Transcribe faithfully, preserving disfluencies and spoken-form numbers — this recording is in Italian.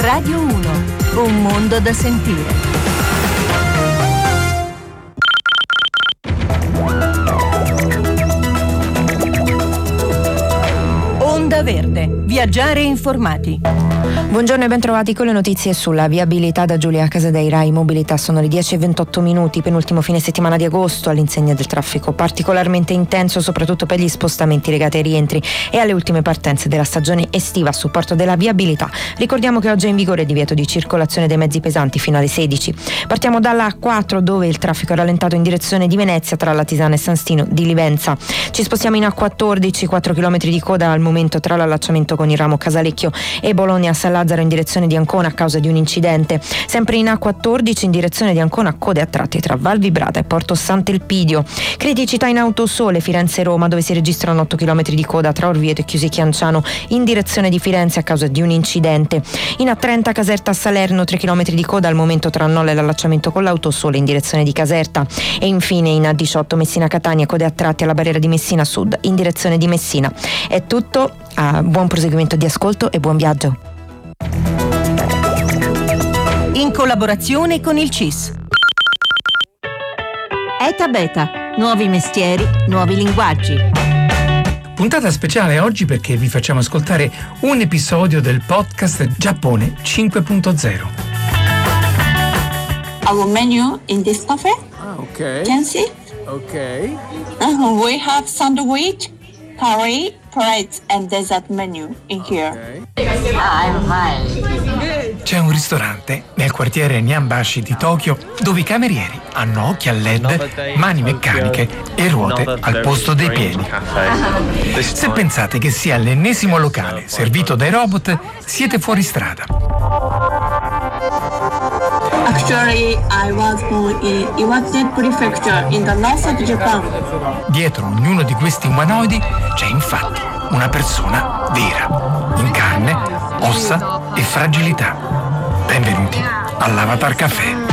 Radio uno, un mondo da sentire. Onda Verde, viaggiare informati. Buongiorno e bentrovati con le notizie sulla viabilità da Giulia Casadeira. I mobilità sono le dieci e ventotto minuti, penultimo fine settimana di agosto, all'insegna del traffico particolarmente intenso, soprattutto per gli spostamenti legati ai rientri e alle ultime partenze della stagione estiva a supporto della viabilità. Ricordiamo che oggi è in vigore il divieto di circolazione dei mezzi pesanti fino alle sedici. Partiamo dalla A quattro, dove il traffico è rallentato in direzione di Venezia tra Latisana e San Stino di Livenza. Ci spostiamo in A quattordici, quattro chilometri di coda al momento tra l'allacciamento con il ramo Casalecchio e Bologna-San Lazzaro in direzione di Ancona a causa di un incidente. Sempre in A quattordici in direzione di Ancona, code a tratti tra Val Vibrata e Porto Sant'Elpidio. Criticità in Autosole Firenze-Roma, dove si registrano otto chilometri di coda tra Orvieto e Chiusi Chianciano in direzione di Firenze a causa di un incidente. In A trenta Caserta-Salerno, tre chilometri di coda al momento tra Nolla e l'allacciamento con l'Autosole in direzione di Caserta. E infine in A diciotto Messina-Catania, code a tratti alla barriera di Messina Sud in direzione di Messina. È tutto, ah, buon proseguimento di ascolto e buon viaggio. In collaborazione con il C I S. Eta Beta, nuovi mestieri, nuovi linguaggi. Puntata speciale oggi perché vi facciamo ascoltare un episodio del podcast Giappone cinque punto zero. Our menu in this cafe. Ah, okay. Can see? Okay. Uh, we have sandwich, curry, plates and dessert menu in here. I'm fine. C'è un ristorante nel quartiere Nyanbashi di Tokyo dove i camerieri hanno occhi a led, mani meccaniche e ruote al posto dei piedi. Se pensate che sia l'ennesimo locale servito dai robot, siete fuori strada. Actually, I was born in Iwate Prefecture in the north of Japan. Dietro ognuno di questi umanoidi c'è infatti una persona vera, in carne, ossa e fragilità. Benvenuti all'Avatar Café.